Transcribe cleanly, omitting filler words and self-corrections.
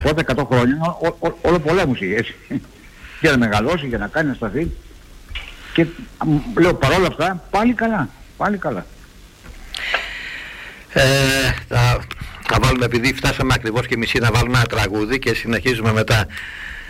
Πρώτα 100 χρόνια όλο πολέμους είχε έτσι. Για να μεγαλώσει, για να κάνει να σταθεί. Και λέω παρόλα αυτά πάλι καλά. Πάλι καλά. Θα βάλουμε, επειδή φτάσαμε ακριβώς και μισή, να βάλουμε ένα τραγούδι και συνεχίζουμε μετά